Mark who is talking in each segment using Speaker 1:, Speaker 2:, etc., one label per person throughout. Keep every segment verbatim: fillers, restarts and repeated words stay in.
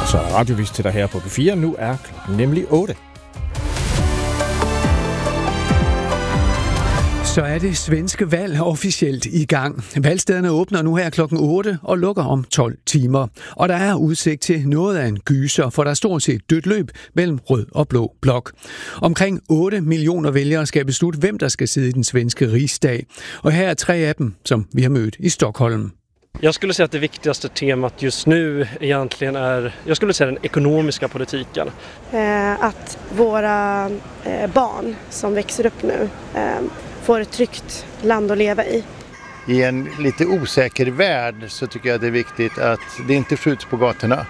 Speaker 1: Så radiovis til dig her på P fire. Nu er klokken nemlig otte.
Speaker 2: Så er det svenske valg officielt i gang. Valgstederne åbner nu her klokken otte og lukker om tolv timer. Og der er udsigt til noget af en gyser, for der er stort set dødt løb mellem rød og blå blok. Omkring otte millioner vælgere skal beslutte, hvem der skal sidde i den svenske rigsdag. Og her er tre af dem, som vi har mødt i Stockholm.
Speaker 3: Jag skulle säga att det viktigaste temat just nu egentligen är, jag skulle säga den ekonomiska politiken.
Speaker 4: Eh, att våra eh, barn som växer upp nu eh, får ett tryggt land att leva i.
Speaker 5: I en lite osäker värld så tycker jag det är viktigt att det inte skjuts på gatorna.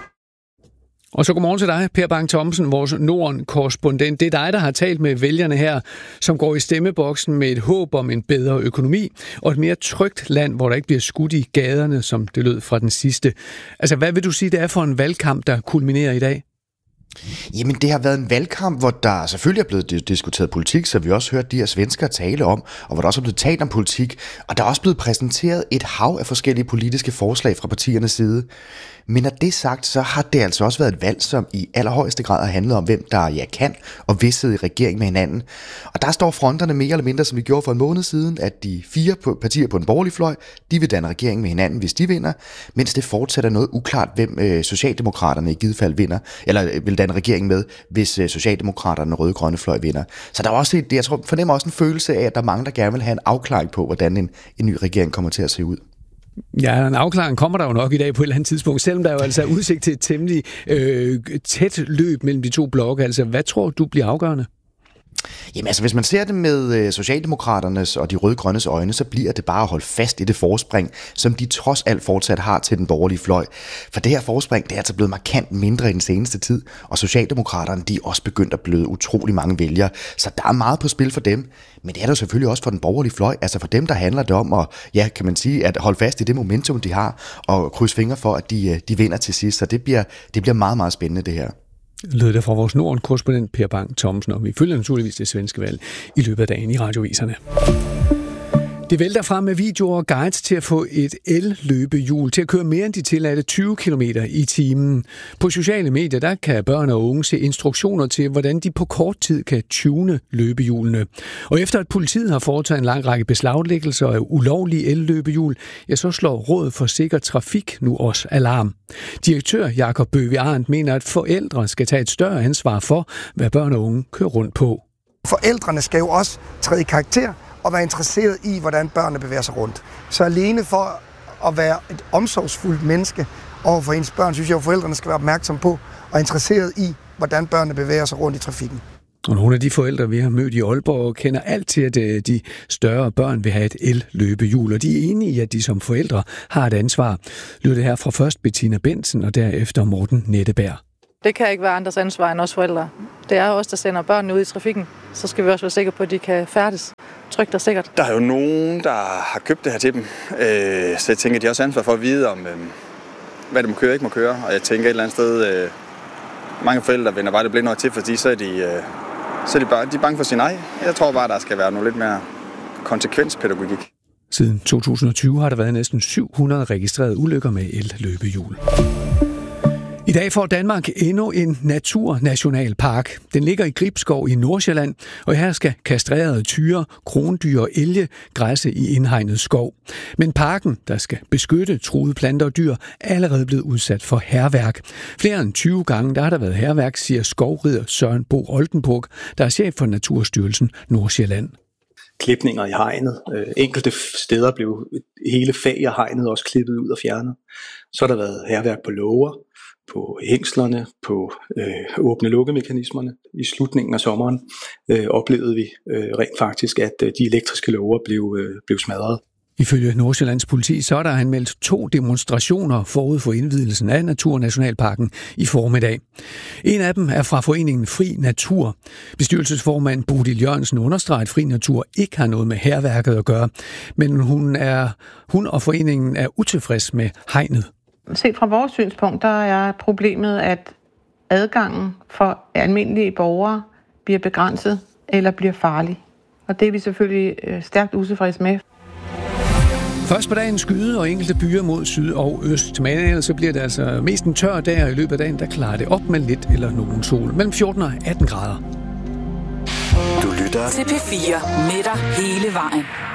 Speaker 2: Og så godmorgen til dig, Per Bang Thomsen, vores Norden-korrespondent. Det er dig, der har talt med vælgerne her, som går i stemmeboksen med et håb om en bedre økonomi og et mere trygt land, hvor der ikke bliver skudt i gaderne, som det lød fra den sidste. Altså, hvad vil du sige, det er for en valgkamp, der kulminerer i dag?
Speaker 6: Jamen, det har været en valgkamp, hvor der selvfølgelig er blevet diskuteret politik, så vi også hørt de her svenskere tale om, og hvor der også er blevet talt om politik, og der er også blevet præsenteret et hav af forskellige politiske forslag fra partiernes side. Men når det er sagt, så har det altså også været et valg, som i allerhøjeste grad har handlet om, hvem der ja kan og vil sidde i regering med hinanden. Og der står fronterne mere eller mindre, som vi gjorde for en måned siden, at de fire partier på den borgerlige fløj, de vil danne regering med hinanden, hvis de vinder, mens det fortsætter noget uklart, hvem øh, Socialdemokraterne i givet fald vinder, eller vil danne regering med, hvis øh, Socialdemokraterne og røde-grønne fløj vinder. Så der er også et, jeg tror, fornemmer også en følelse af, at der er mange, der gerne vil have en afklaring på, hvordan en, en ny regering kommer til at se ud.
Speaker 2: Ja, en afklaring kommer der jo nok i dag på et eller andet tidspunkt, selvom der jo altså er udsigt til et temmelig øh, tæt løb mellem de to blokke. Altså, hvad tror du bliver afgørende?
Speaker 6: Jamen altså, hvis man ser det med Socialdemokraternes og de rød-grønnes øjne, så bliver det bare at holde fast i det forspring, som de trods alt fortsat har til den borgerlige fløj. For det her forspring, det er altså blevet markant mindre i den seneste tid, og Socialdemokraterne, de er også begyndt at bløde utrolig mange vælgere, så der er meget på spil for dem. Men det er der selvfølgelig også for den borgerlige fløj. Altså for dem, der handler det om at, ja, kan man sige, at holde fast i det momentum, de har, og krydse fingre for, at de, de vinder til sidst. Så det bliver, det bliver meget, meget spændende, det her.
Speaker 2: Lød det fra vores Norden-korrespondent Per Bang Thomsen, og vi følger naturligvis det svenske valg i løbet af dagen i radioviserne. Det vælter frem med videoer og guides til at få et el-løbehjul til at køre mere end de tilladte tyve kilometer i timen. På sociale medier der kan børn og unge se instruktioner til, hvordan de på kort tid kan tune løbehjulene. Og efter at politiet har foretaget en lang række beslaglæggelser af ulovlige el-løbehjul, ja, så slår Rådet for Sikker Trafik nu også alarm. Direktør Jakob Bøvig Arndt mener, at forældre skal tage et større ansvar for, hvad børn og unge kører rundt på.
Speaker 7: Forældrene skal jo også træde i karakter og være interesseret i, hvordan børnene bevæger sig rundt. Så alene for at være et omsorgsfuldt menneske overfor ens børn, synes jeg, at forældrene skal være opmærksomme på og interesseret i, hvordan børnene bevæger sig rundt i trafikken.
Speaker 2: Og nogle af de forældre, vi har mødt i Aalborg, kender alt til, at de større børn vil have et el-løbehjul, og de er enige i, at de som forældre har et ansvar. Lyder det her fra først Bettina Bensen og derefter Morten Netteberg.
Speaker 8: Det kan ikke være andres ansvar end os forældre. Det er os, der sender børnene ud i trafikken. Så skal vi også være sikre på, at de kan færdes trygt og sikkert.
Speaker 9: Der er jo nogen, der har købt det her til dem. Øh, så jeg tænker, at de også har ansvar for at vide, om øh, hvad de må køre og ikke må køre. Og jeg tænker et eller andet sted, øh, mange forældre vender bare det blinde øje til, fordi så er de, øh, så er de, bare, de er bange for sin egen. Jeg tror bare, der skal være noget lidt mere konsekvenspædagogik.
Speaker 2: Siden to tusind og tyve har der været næsten syv hundrede registrerede ulykker med el-løbehjul. I dag får Danmark endnu en naturnationalpark. Den ligger i Gribskov i Nordsjælland, og her skal kastrerede tyre, krondyr og elge græsse i indhegnet skov. Men parken, der skal beskytte truede planter og dyr, er allerede blevet udsat for hærværk. Flere end tyve gange der har der været hærværk, siger skovrider Søren Bo Oldenburg, der er chef for Naturstyrelsen Nordsjælland.
Speaker 10: Klipninger i hegnet. Enkelte steder blev hele fag af hegnet også klippet ud og fjernet. Så har der været hærværk på låger, på hængslerne, på øh, åbne-lukke-mekanismerne. I slutningen af sommeren øh, oplevede vi øh, rent faktisk, at øh, de elektriske låger blev, øh, blev smadret.
Speaker 2: Ifølge Nordsjællands politi, så er der anmeldt to demonstrationer forud for indvielsen af Naturnationalparken i formiddag. En af dem er fra foreningen Fri Natur. Bestyrelsesformand Bodil Jørgensen understreger, at Fri Natur ikke har noget med hærværket at gøre, men hun, er, hun og foreningen er utilfreds med hegnet.
Speaker 11: Set fra vores synspunkt, der er problemet, at adgangen for almindelige borgere bliver begrænset eller bliver farlig. Og det er vi selvfølgelig stærkt utilfredse med.
Speaker 2: Først på dagen skyde og enkelte byer mod syd og øst. Men ellers så bliver det altså mest en tør dag, og i løbet af dagen, der klarer det op med lidt eller nogen sol. Mellem fjorten og atten grader.
Speaker 12: Du lytter til P fire med dig hele vejen.